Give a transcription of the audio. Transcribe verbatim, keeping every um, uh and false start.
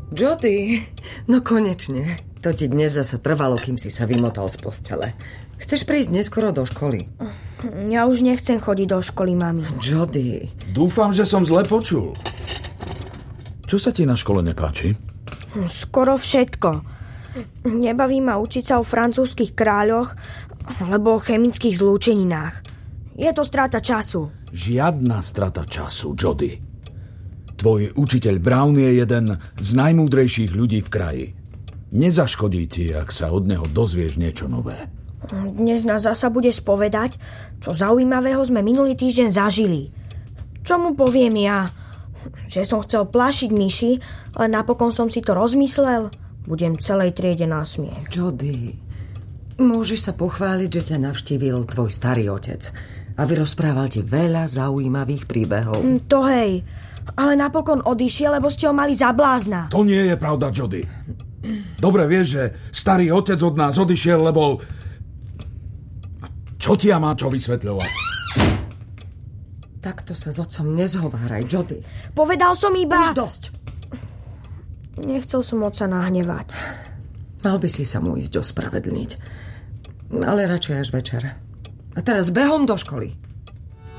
Jody, no konečne. To ti dnes zasa trvalo, kým si sa vymotal z postele. Chceš prísť neskoro do školy? Ja už nechcem chodiť do školy, mami. Jody. Dúfam, že som zle počul. Čo sa ti na škole nepáči? Skoro všetko. Nebaví ma učiť sa o francúzskych kráľoch alebo o chemických zlúčeninách. Je to strata času. Žiadna strata času, Jody. Tvoj učiteľ Brown je jeden z najmúdrejších ľudí v kraji. Nezaškodí ti, ak sa od neho dozvieš niečo nové. Dnes nás zasa bude spovedať, čo zaujímavého sme minulý týždeň zažili. Čo mu poviem ja? Že som chcel plašiť myši, ale napokon som si to rozmyslel. Budem celej triede na smiech. Jody, môžeš sa pochváliť, že ťa navštívil tvoj starý otec a vyrozprával ti veľa zaujímavých príbehov. Mm, to hej, ale napokon odišiel, lebo ste ho mali za blázna. To nie je pravda, Jody. Dobre vieš, že starý otec od nás odišiel, lebo... Čo ti ja má čo vysvetľovať? Takto sa s otcom nezhováraj, Jody. Povedal som iba... Už dosť. Nechcel som otca nahnevať. Mal by si sa mu ísť ospravedlniť. Ale radšej až večer. A teraz behom do školy.